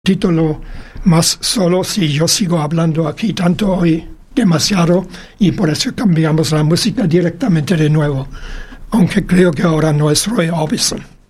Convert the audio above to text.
título más solo si yo sigo hablando aquí tanto hoy demasiado, y por eso cambiamos la música directamente de nuevo, aunque creo que ahora no es Roy Orbison.